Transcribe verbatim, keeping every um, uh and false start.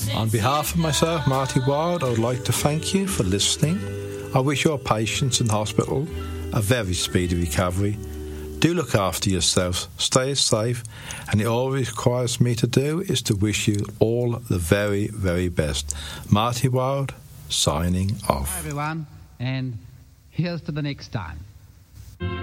On behalf of myself, Marty Wilde, I would like to thank you for listening. I wish your patients in hospital a very speedy recovery. Do look after yourselves, stay safe, and all it requires me to do is to wish you all the very, very best. Marty Wilde, signing off. Hi everyone, and here's to the next time.